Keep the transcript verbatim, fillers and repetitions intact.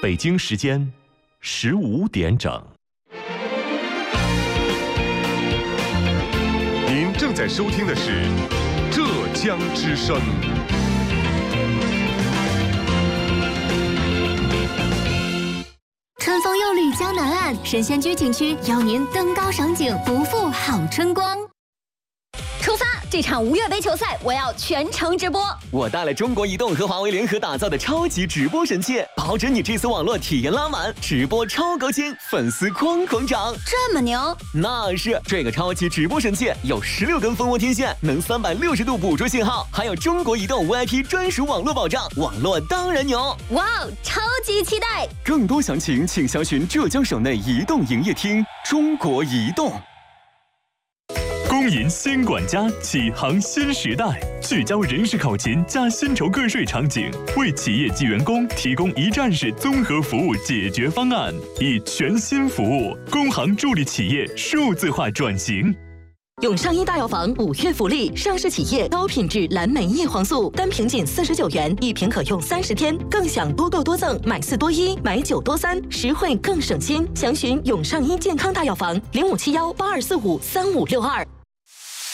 北京时间十五点整。 您正在收听的是浙江之声。 春风又绿江南岸，神仙居景区邀您登高赏景，不负好春光。出发！这场无月杯球赛，我要全程直播。 我带了中国移动和华为联合打造的超级直播神器，保准你这次网络体验拉满，直播超高清，粉丝哐哐涨。 这么牛？ 那是，这个超级直播神器有十六根蜂窝天线，能三百六十度捕捉信号，还有中国移动 V I P 专属网络保障，网络当然牛。 哇哦，超级期待！ 更多详情请详询浙江省内移动营业厅。中国移动。 公银新管家启航新时代，聚焦人事考勤加薪酬个税场景，为企业及员工提供一站式综合服务解决方案，以全新服务，工行助力企业数字化转型。 永上一大药房五月福利，上市企业高品质蓝莓叶黄素，单瓶仅四十九元，一瓶可用三十天，更享多购多赠，买四多一，买九多三，实惠更省心。详询永上一健康大药房零五七幺八二四五三五六二。